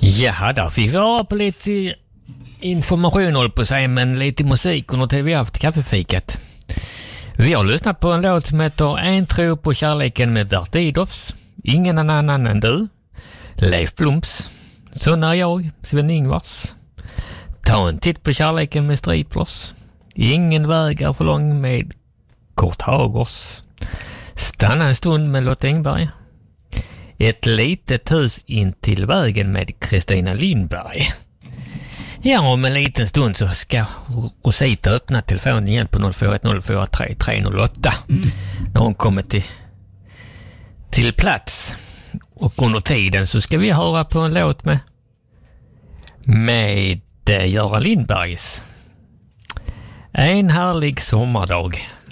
Ja, där fick vi höra på lite information håll på sig, men lite musik under till vi haft kaffefikat. Vi har lyssnat på en låt som heter En tro på kärleken med Bert Idolfs, Ingen annan än du, Leif Bloms, Så när jag, Sven-Ingvars, Ta en titt på kärleken med Striplers, Ingen väg är för lång med Kurt Hagers, Stanna en stund med Lotta Engberg, Ett litet hus in till vägen med Kristina Lindberg. Ja, om en liten stund så ska Rosita öppna telefonen igen på 041043 308 när hon kommer till plats. Och under tiden så ska vi höra på en låt med Göran Lindbergs En härlig sommardag.